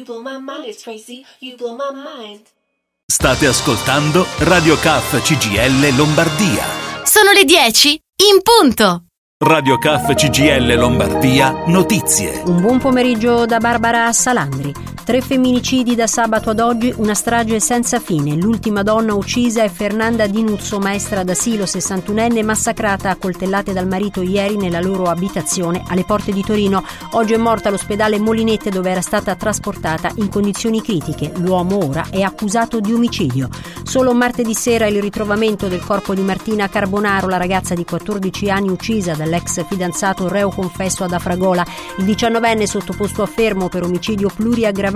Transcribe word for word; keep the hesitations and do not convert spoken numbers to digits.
blow my mind, it's crazy, you blow my mind. State ascoltando Radio K F C G I L Lombardia. Sono le dieci in punto. Radio K F C G I L Lombardia, notizie. Un buon pomeriggio da Barbara Salandri. Tre femminicidi da sabato ad oggi, una strage senza fine. L'ultima donna uccisa è Fernanda Di Nuzzo, maestra d'asilo sessantunenne, massacrata a coltellate dal marito ieri nella loro abitazione alle porte di Torino. Oggi è morta all'ospedale Molinette, dove era stata trasportata in condizioni critiche. L'uomo ora è accusato di omicidio. Solo martedì sera il ritrovamento del corpo di Martina Carbonaro, la ragazza di quattordici anni uccisa dall'ex fidanzato reo confesso ad Afragola. Il diciannovenne, sottoposto a fermo per omicidio pluriaggravato,